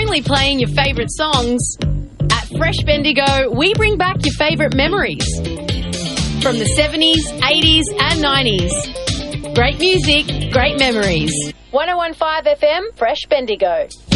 only playing your favourite songs. At Fresh Bendigo, we bring back your favourite memories from the 70s, 80s and 90s. Great music, great memories. 101.5 FM, Fresh Bendigo.